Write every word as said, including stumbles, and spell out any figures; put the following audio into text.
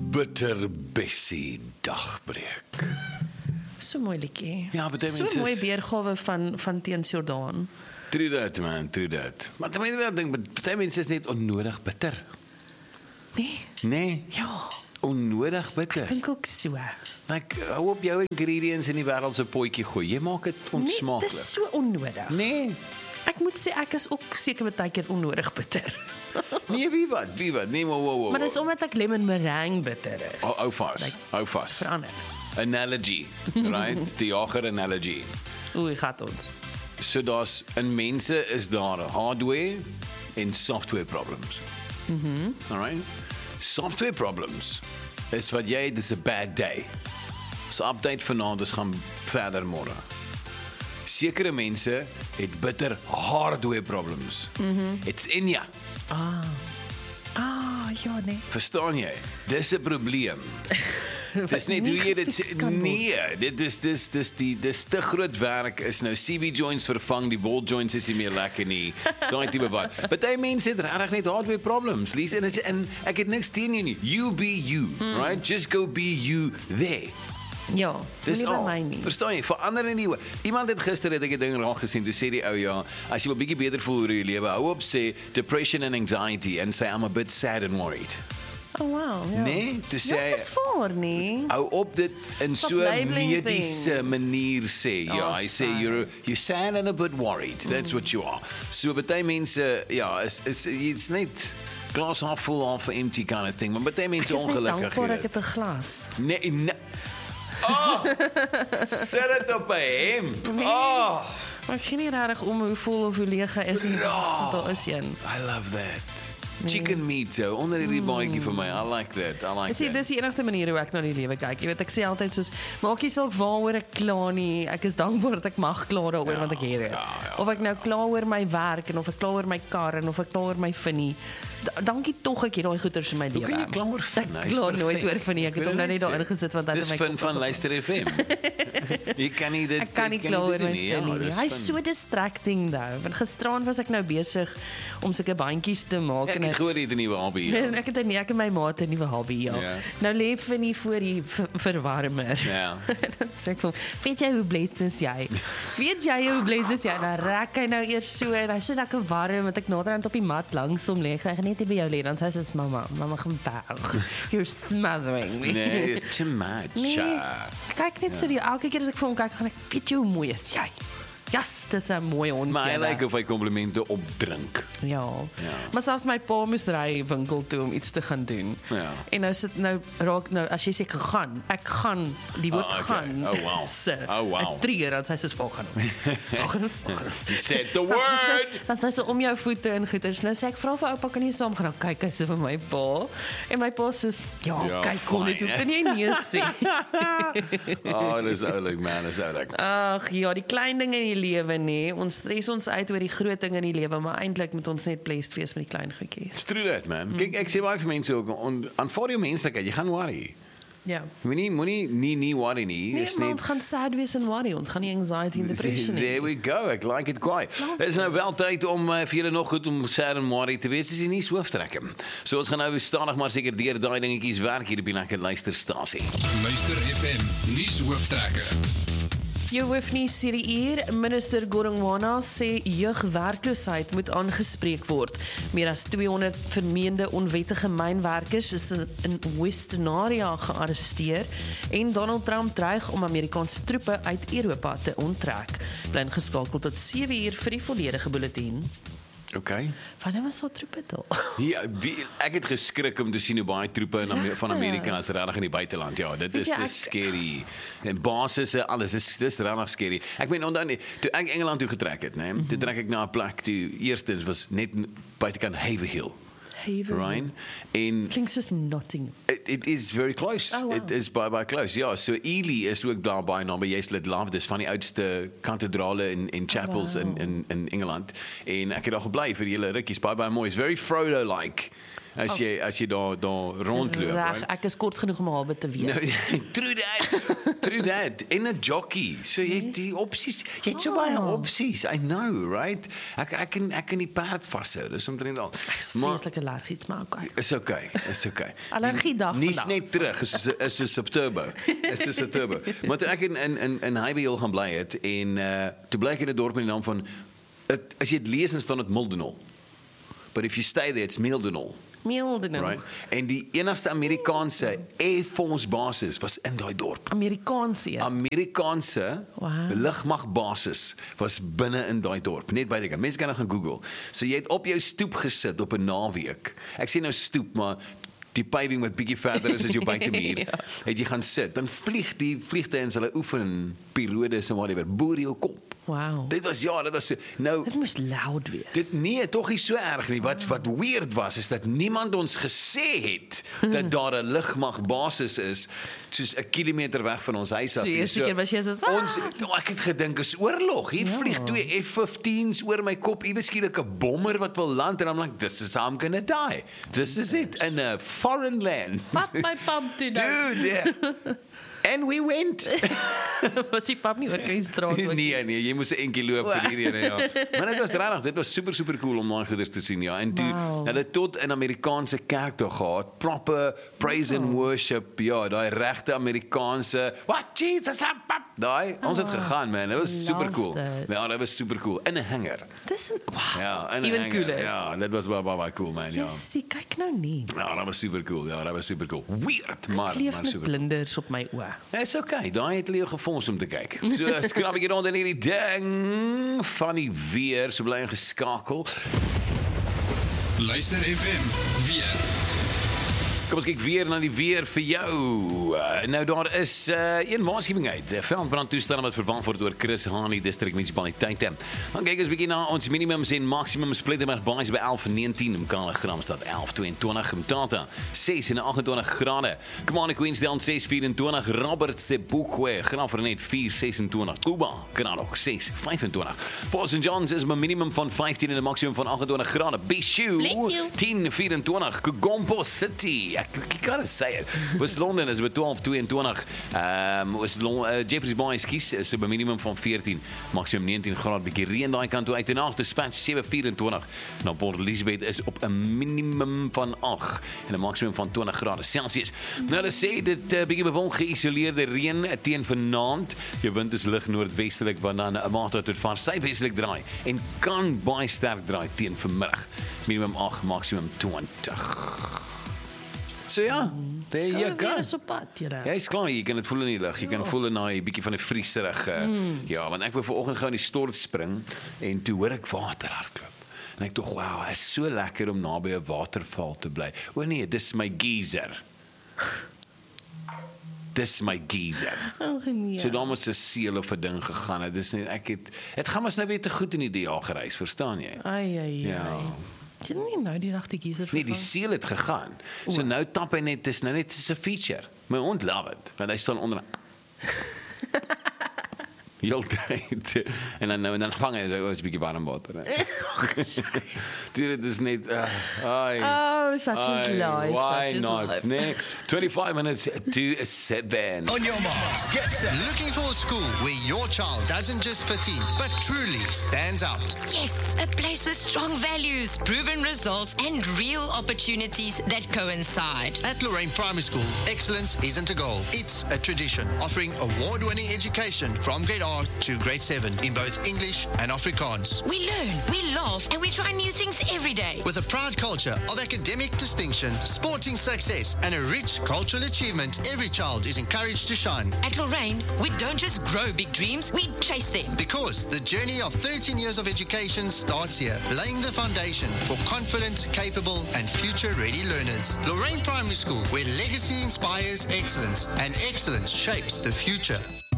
Bitterbessie dagbreek. So mooi liedjie. Ja, but I mean, so mooi sis- weergawe van, van Teens Jordaan. True that, man, true that. Maar I mean, ek dink, party mense is net onnodig bitter. Nee, Nee, ja, onnodig bitter. dink ook so. Like, hou op jou ingredients in die wêreld se potjie gooi. Jy maak dit Nee, onsmaaklik. dis so onnodig. Nee. Ek moet sê, ek is ook seker baie keer onnodig bitter. Nee, wie wat, wie wat. Nee, wow, wow, wow. Maar dis omdat ek lemon meringue bitter is. Hou hou vas, Like, hou dis vas. verander. Analogy, right? Die jager analogy. Oei, gaat ons. So daar's in mense is daar hardware en software problems. Mhm. All right? Software problems is wat jy dis 'n bad day. So update vanaand, ons gaan verder môre. Sekere mense het bitter hardware problems. Mhm. It's in ya. Ah, ah ja, nee. Verstaan jy? Dis 'n probleem. Dis net hoe jy dit gefiks sê. kan word. Nee, dit is dis dis die dis te groot werk is nou C B joints vervang, die ball joints is nie meer lekker nie. Daai tipe van. Party mense het regtig net hardware problems. Lees en, en ek het niks teen jou nie. You be you, Hmm. right? Just go be you there. Ja, Dis nie by al. my nie. Verstaan jy? Verander in die oë. Iemand het gister het ek 'n ding raak gesien. Toe sê die ou ja, as jy wil bietjie beter voel oor jou lewe, hou op sê depression and anxiety and say I'm a bit sad and worried. Oh wow, ja. Nee, toe sê Ja, hy dis voor nie. hou op dit in Stop so 'n labeling mediese things. manier sê. Ja, Oh, hy sê sad. you're you're sad and a bit worried. That's what you are. So baie mense ja, is is it's net glass half full half empty kind of thing. Maar baie mense Ek is net ongelukkig. dankbaar ek hier. het 'n glas. Nee, nee. Oh! Sit dit op 'n hemp. Oh! Maar ek gee nie regtig om hoe vol of hoe leeg hy is nie. Ja. Daar is een. I love that. Chicken meat so onder hierdie baadjie vir my. I like that. I like Ek sê that. dis die enigste manier hoe ek na die lewe kyk. Jy weet, ek sê altyd soos maak nie saak waaroor ek kla nie. Ek is dankbaar dat ek mag kla daaroor Ja, want ek het dit. ja, ja. Of ek nou kla oor my werk en of ek kla oor my kar en of ek kla oor my finnie. Da- Dankie tog ek het daai goeters in my lewe. Hoe kan jy kla oor Finn? Ek Hy's kla nooit perfek. oor Finnie. Ek het Wil hom nou net net daarin sê, gesit want hy het dis my Finn kop van gegooi. Luister F M. Jy kan nie dit Ek kan nie jy kla oor dit my doen nie. Ja, finnie nie. dis Hy's Finn. so distracting though. Want gisteraan was ek nou besig om sulke bandjies te maak Ja, en ek het ek gehoor jy het 'n nuwe hobby. Nee, Ja. ek het nie ek en my maat 'n nuwe hobby ja. Ja. Nou lê Finnie voor die v- verwarmer. Ja. Dan sê ek vir hom, weet jy hoe blessed is jy? Weet jy hoe blessed is jy? Dan rek hy nou eers so en hy's so lekker warm want ek naderhand op die mat langs hom lê. Ek gaan net nie by jou lê dan sê hy soos mamma, mamma gaan buig. You're smothering me. Nee, it's too much. Nee. uh, Kyk net so die elke keer as ek vir hom kyk, gaan ek weet jy hoe mooi is jy? Yes, dis 'n mooi hond. Maar hy julle. lyk of hy komplimente opdrink. Ja. Ja. Maar selfs my pa moes ry winkel toe om iets te gaan doen. Ja. En nou sit nou raak nou as jy sê gegaan, ek gaan die woord Oh, okay. gaan. Oh, wow. Se, Oh, wow. Ek trigger dan sy soos volgaan. Volgaan, volgaan. You said the Dan sê word. sy- Dan sê sy om jou voete en goeters. Nou sê ek vra vir oupa kan jy saam gaan nou kyk hy sê vir my pa. En my pa sê ja, Ja, kyk kon dit fine, hoe kan jy nee sê. Oh, dis oulik man, dis oulik. Ag ja, die klein dinge in die lewe nê. Ons stres ons uit oor die groot dinge in die lewe, maar eintlik moet ons net blessed wees met die klein goedjies. It's true that man. Kyk, ek sê baie vir mense ook on, aanvaar jou menslikheid. Jy gaan worry. Ja. Moenie moenie nie nie worry nie. Nee, Is maar net ons gaan sad wees en worry. Ons gaan nie anxiety en depression There hê. we go. Ek like it quite. Dit is nou wel tyd om uh, vir julle nog goed om sad en worry te wees. Dis nie hooftrekke. So ons gaan nou stadig maar seker deur daai dingetjies werk hier op die lekker luisterstasie. Luister F M nuus hooftrekke. Jou hoef nie hierdie uur. Minister Godongwana sê jeugwerkloosheid moet aangespreek word. Meer as tweehonderd vermeende onwettige mynwerkers is in Western Area gearresteer en Donald Trump dreig om Amerikaanse troepe uit Europa te onttrek. Bly ingeskakel tot sewe uur vir die volledige bulletin. Okay. Wanneer was daar troepe daar? Ja, wie, ek het geskrik om te sien hoe baie troepe in Amer van Amerika is regtig in die buiteland. Ja, dit is Weet jy, dis ek- scary. En basisse, alles is dis regtig scary. Ek meen onthou nie, toe ek Engeland toe getrek het, né? Toe trek ek na 'n plek toe. Eerstens was net buitekant Haverhill. Haven. Right? En Klinkt soos Nottingham. It, it is very close. Oh, wow. It is by by close. Ja, so Ely is ook daar by naby Jeslet Love. Dis van die oudste kathedrale in in chapels Wow. in in in Engeland. En ek het daar gebly vir die hele rukkies. Baie baie mooi. It's very Frodo like. as jy as jy daar daar rondloop, Reg, right? ek is kort genoeg om 'n habit te wees. Nou, true that. True that. En 'n jockey. So jy het die opsies. Jy het so baie opsies. I know, right? Ek ek kan ek kan die perd vashou. Dis omtrent al. Ek is vreeslik allergies, maar okay. Is okay. Is okay. Allergiedag Nie vandag. net terug. Is is is 'n turbo. Is is 'n turbo. Maar toe ek in in in in Highvale gaan bly het en uh toe bly ek in 'n dorp met die naam van het, as jy dit lees en staan dit Mildenhall. But if you stay there it's Mildenhall. Mildenhall. Right? En die enigste Amerikaanse Air Force basis was in daai dorp. Amerikaanse. Amerikaanse Wow. lugmagbasis was binne in daai dorp, net by die mense kan nou gaan Google. So jy het op jou stoep gesit op 'n naweek. Ek sê nou stoep, maar die paving wat bietjie verder is as jou buitemuur. Ja. Het jy gaan sit, dan vlieg die vliegtuie in hulle oefen periodes en whatever, boer jou kop. Wow. Dit was ja, dit was so- nou Dit moes loud wees. Dit nee, tog nie so erg nie. Wat wat weird was is dat niemand ons gesê het dat daar 'n lugmagbasis is soos 'n kilometer weg van ons huis af. So, eerste keer was jy soos, ah! ons oh, ek het gedink is oorlog. Hier Ja. vlieg twee F vyftiens oor my kop. Iewes skielik 'n bommer wat wil land en I'm like this is how I'm going to die. This is it in a foreign land. Vat my pap toe nou. Dude. Yeah. And we went. Was die pap nie ook in straat ook? Nee, nee, jy moes 'n entjie loop vir hierdie ene, ja. Maar dit was regtig, dit was super super cool om daai goeders te sien, ja. En toe Wow. hulle tot in Amerikaanse kerk toe gehad, proper praise and worship, ja, daai regte Amerikaanse, what Jesus, pap, daai, ons het gegaan man, dit was super cool. Love it. Ja, dit was super cool in 'n hanger. Dis 'n wow. Ja, in 'n Even hanger. cooler. Ja, dit was baie baie cool man, ja. Yes, die kyk nou nie. Ja, dat was super cool. Ja, dat was super cool. Weird, maar Kleef maar met super. blinders op my oë. It's okay, daai het Leo gefonds om te kyk. So skrap ek hier rond in hierdie ding van die weer, so bly ingeskakel. Luister F M weer. Kom ons kyk weer na die weer vir jou. Uh, nou daar is uh, een waarskuwing uit. Veldbrandtoestande wat verwag word oor Chris Hani distrik munisipaliteite. Dan kyk ons bietjie na ons minimums en maksimums. Plettenberg Baai by elf negentien, Mkala Gramstad elf tweeëntwintig, Mtata ses en agentwintig grade. Komane Queensland ses vyfentwintig, Robert Sebokwe Graafrenet vier sesentwintig, Kuba Kanadok ses vyfentwintig. Port Saint John's is 'n minimum van vyftien en 'n maksimum van agentwintig grade. Bishu Bless you. tien vyfentwintig, Kugompo City. Ek ek gotta say it. Was Londen is by twaalf tweeëntwintig. Ehm um, was Lon- uh, Jeffreys Bay skies is 'n minimum van veertien, maksimum negentien grade. Bietjie reën daai kant toe uit en af. Dispatch sewe vyfentwintig. Nou Port Elizabeth is op 'n minimum van agt en 'n maksimum van twintig grade Celsius. Nou hulle sê dit uh, bietjie bewolk geïsoleerde reën teen vanaand. Die wind is lig noordwestelik waarna 'n mate tot van suidwestelik draai en kan baie sterk draai teen vanmiddag. Minimum agt, maksimum twintig. So ja, there you Kan go. weer is op pad, jare. Ja, is klaar, jy kan dit voel in die lug. Jy kan voel in daai bietjie van 'n vrieserige. Mm. Ja, want ek wou vanoggend gou in die stort spring en toe hoor ek water hardloop. En ek dink, "Wow, dit is so lekker om naby 'n waterval te bly." O nee, dis my geyser. Dis my geyser. Ag nee. So daar moes 'n seël of 'n ding gegaan het. Dis net ek het dit gaan mos nou weer te goed in die D A gereis, verstaan jy? Ai ai Ja. ai. Jy het nie nou die dag die kiezer Nee, die seël het gegaan. So nou tap hy net, dis nou net 'n feature. My hond love it. Want hy staan onder. Heel tyd. En dan nou en dan vang hy so 'n bietjie warm water. Dit is net uh, ai. Oh, such is ai, life. Why such is not? life. Nee, twenty-five minutes to seven. On your marks, get set. Looking for a school where your child doesn't just fit in, but truly stands out? Yes, a place with strong values, proven results, and real opportunities that coincide. At Lorraine Primary School, excellence isn't a goal, it's a tradition, offering award-winning education from grade R to grade seven in both English and Afrikaans. We learn, we laugh, and we try new things every day. With a proud culture of academic distinction, sporting success, and a rich cultural achievement, every child is encouraged to shine. At Lorraine, we don't just grow big dreams, we chase them. Because the journey of thirteen years of education starts here, laying the foundation for confident, capable, and future-ready learners. Lorraine Primary School, where legacy inspires excellence and excellence shapes the future.